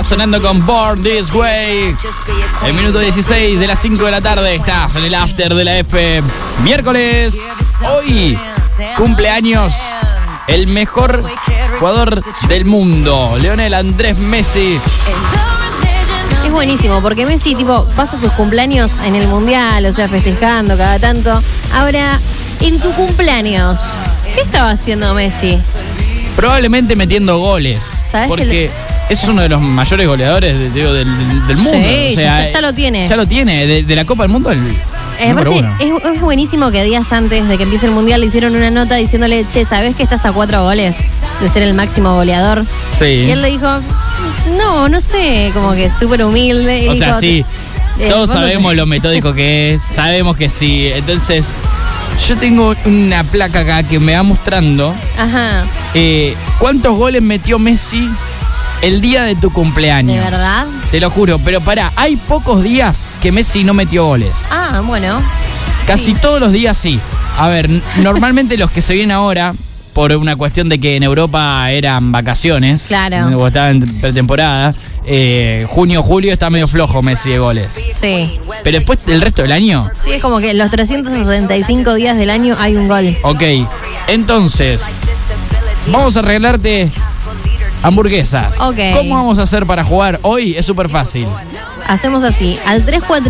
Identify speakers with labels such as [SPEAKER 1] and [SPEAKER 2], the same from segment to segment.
[SPEAKER 1] Está sonando con Born This Way. El minuto 16 de las 5 de la tarde. Estás en el after de la F. Miércoles. Hoy cumpleaños el mejor jugador del mundo, Lionel Andrés Messi.
[SPEAKER 2] Es buenísimo porque Messi pasa sus cumpleaños en el mundial, o sea, festejando cada tanto. Ahora, en tu cumpleaños, ¿qué estaba haciendo Messi?
[SPEAKER 1] Probablemente metiendo goles.
[SPEAKER 2] ¿Sabes?
[SPEAKER 1] Porque es uno de los mayores goleadores del mundo.
[SPEAKER 2] Sí,
[SPEAKER 1] o sea,
[SPEAKER 2] ya lo tiene.
[SPEAKER 1] Ya lo tiene. De la Copa del Mundo, el número uno.
[SPEAKER 2] Es buenísimo que días antes de que empiece el mundial le hicieron una nota diciéndole, che, ¿sabés que estás a 4 goles de ser el máximo goleador?
[SPEAKER 1] Sí.
[SPEAKER 2] Y él le dijo, no sé, como que súper humilde.
[SPEAKER 1] O sea, sí. Todos sabemos lo metódico que es. Sabemos que sí. Entonces, yo tengo una placa acá que me va mostrando.
[SPEAKER 2] Ajá.
[SPEAKER 1] ¿Cuántos goles metió Messi el día de tu cumpleaños?
[SPEAKER 2] ¿De verdad?
[SPEAKER 1] Te lo juro, pero pará, hay pocos días que Messi no metió goles.
[SPEAKER 2] Ah, bueno.
[SPEAKER 1] Casi todos los días sí. A ver, normalmente los que se vienen ahora, por una cuestión de que en Europa eran vacaciones.
[SPEAKER 2] Claro.
[SPEAKER 1] O estaban en pretemporada. Junio, julio está medio flojo Messi de goles.
[SPEAKER 2] Sí.
[SPEAKER 1] Pero después del resto del año.
[SPEAKER 2] Sí, es como que los 365 días del año hay un gol.
[SPEAKER 1] Ok, entonces, vamos a arreglarte hamburguesas.
[SPEAKER 2] Ok.
[SPEAKER 1] ¿Cómo vamos a hacer para jugar hoy? Es súper fácil.
[SPEAKER 2] Hacemos así, al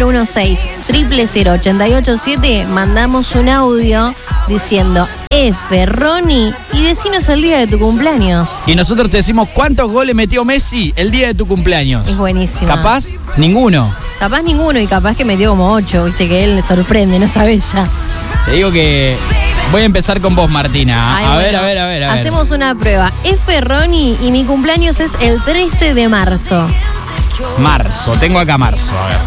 [SPEAKER 2] 3416-000887 mandamos un audio diciendo F, Ronnie, y decinos el día de tu cumpleaños.
[SPEAKER 1] Y nosotros te decimos cuántos goles metió Messi el día de tu cumpleaños.
[SPEAKER 2] Es buenísimo.
[SPEAKER 1] ¿Capaz? Ninguno.
[SPEAKER 2] Capaz ninguno y capaz que metió como 8, viste que él le sorprende, no sabes ya.
[SPEAKER 1] Te digo que voy a empezar con vos, Martina.
[SPEAKER 2] Ay,
[SPEAKER 1] a
[SPEAKER 2] bueno,
[SPEAKER 1] ver.
[SPEAKER 2] Hacemos una prueba. F, Ronnie, y mi cumpleaños es el 13 de marzo.
[SPEAKER 1] Marzo, tengo acá marzo, a ver.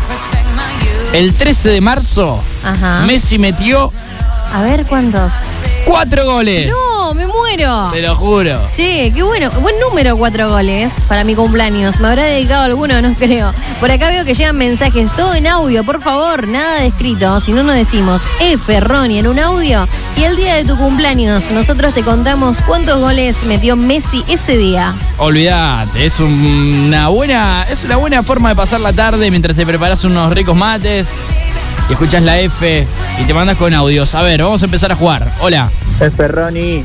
[SPEAKER 1] El 13 de marzo,
[SPEAKER 2] Ajá.
[SPEAKER 1] Messi metió
[SPEAKER 2] A ver cuántos.
[SPEAKER 1] 4 goles.
[SPEAKER 2] No, me muero.
[SPEAKER 1] Te lo juro.
[SPEAKER 2] Che, qué bueno. Buen número, 4 goles para mi cumpleaños. ¿Me habrá dedicado alguno? No creo. Por acá veo que llegan mensajes, todo en audio, por favor, nada de escrito. Si no, nos decimos F, Ronnie, en un audio. Y el día de tu cumpleaños, nosotros te contamos cuántos goles metió Messi ese día.
[SPEAKER 1] Olvídate, es una buena forma de pasar la tarde mientras te preparas unos ricos mates y escuchas la F y te mandas con audios. A ver, vamos a empezar a jugar. Hola.
[SPEAKER 3] F, Ronnie,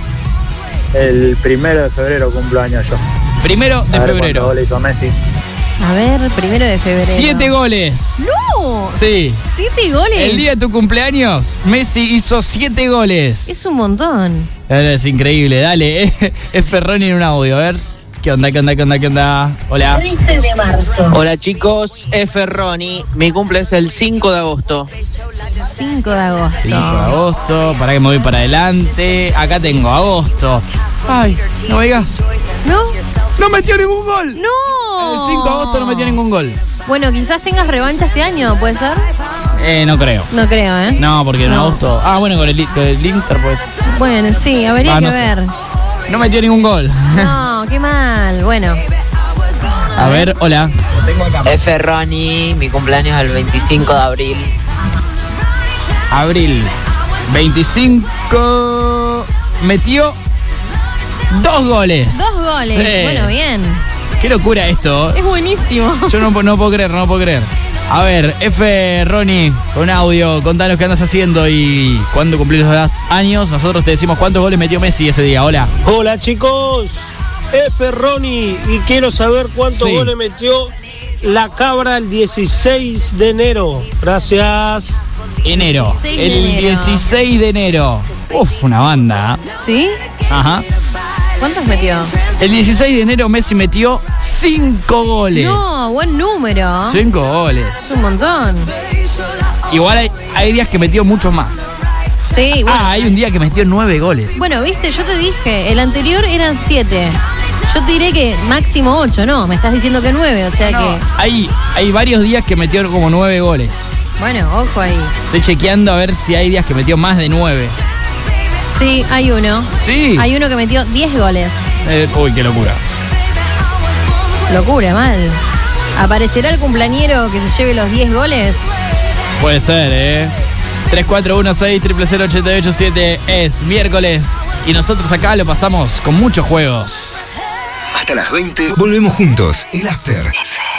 [SPEAKER 3] el 1 de febrero cumplo años yo.
[SPEAKER 1] 1 de febrero.
[SPEAKER 3] ¿Cuántos goles hizo Messi?
[SPEAKER 2] A ver, 1 de febrero.
[SPEAKER 1] 7 goles.
[SPEAKER 2] ¡No!
[SPEAKER 1] Sí.
[SPEAKER 2] 7 goles.
[SPEAKER 1] El día de tu cumpleaños, Messi hizo 7 goles.
[SPEAKER 2] Es un montón.
[SPEAKER 1] Es increíble, dale. F, Ronnie en un audio, a ver. ¿Qué onda? Hola.
[SPEAKER 2] 13 de marzo.
[SPEAKER 4] Hola chicos, F, Ronnie, mi cumple es el 5 de agosto.
[SPEAKER 2] 5 de agosto.
[SPEAKER 1] 5 de agosto, para que me voy para adelante. Acá tengo agosto. Ay, no me digas.
[SPEAKER 2] ¿No?
[SPEAKER 1] ¡No metió ningún gol!
[SPEAKER 2] ¡No!
[SPEAKER 1] El 5 de agosto no metió ningún gol.
[SPEAKER 2] Bueno, quizás tengas revancha este año, ¿puede ser?
[SPEAKER 1] No creo.
[SPEAKER 2] No creo, ¿eh?
[SPEAKER 1] No, porque en
[SPEAKER 2] No.
[SPEAKER 1] agosto. Ah, bueno, con el Inter, pues.
[SPEAKER 2] Bueno, sí, habría que
[SPEAKER 1] no sé.
[SPEAKER 2] ver.
[SPEAKER 1] No metió ningún gol.
[SPEAKER 2] No, qué mal. Bueno.
[SPEAKER 1] A ver, hola.
[SPEAKER 5] F, Ronnie, mi cumpleaños es el 25 de abril.
[SPEAKER 1] Abril 25. Metió 2 goles.
[SPEAKER 2] 2 goles.
[SPEAKER 1] Sí.
[SPEAKER 2] Bueno, bien.
[SPEAKER 1] Qué locura esto.
[SPEAKER 2] Es buenísimo.
[SPEAKER 1] Yo no puedo creer. A ver, F, Ronnie, con audio, contanos qué andas haciendo y cuándo cumplís los años. Nosotros te decimos cuántos goles metió Messi ese día. Hola.
[SPEAKER 6] Hola chicos, F, Ronnie, y quiero saber cuántos
[SPEAKER 1] Sí.
[SPEAKER 6] goles metió la cabra el 16 de enero. Gracias.
[SPEAKER 1] Enero.
[SPEAKER 2] 16 de
[SPEAKER 1] El
[SPEAKER 2] enero.
[SPEAKER 1] 16 de enero. Uf, una banda.
[SPEAKER 2] ¿Sí?
[SPEAKER 1] Ajá.
[SPEAKER 2] ¿Cuántos metió?
[SPEAKER 1] El 16 de enero Messi metió 5 goles.
[SPEAKER 2] No, buen número.
[SPEAKER 1] 5 goles.
[SPEAKER 2] Es un montón.
[SPEAKER 1] Igual hay días que metió muchos más.
[SPEAKER 2] Sí, bueno.
[SPEAKER 1] Hay un día que metió 9 goles.
[SPEAKER 2] Bueno, viste, yo te dije, el anterior eran 7. Yo te diré que máximo 8, no, me estás diciendo que 9, o sea que...
[SPEAKER 1] Hay varios días que metió como 9 goles.
[SPEAKER 2] Bueno, ojo ahí.
[SPEAKER 1] Estoy chequeando a ver si hay días que metió más de 9.
[SPEAKER 2] Sí, hay uno.
[SPEAKER 1] Sí.
[SPEAKER 2] Hay uno que metió 10 goles.
[SPEAKER 1] Uy, qué locura.
[SPEAKER 2] Locura, mal. ¿Aparecerá el cumpleañero que se lleve los 10 goles?
[SPEAKER 1] Puede ser, 3416-000887 es miércoles y nosotros acá lo pasamos con muchos juegos.
[SPEAKER 7] Hasta las 20 volvemos juntos. El After.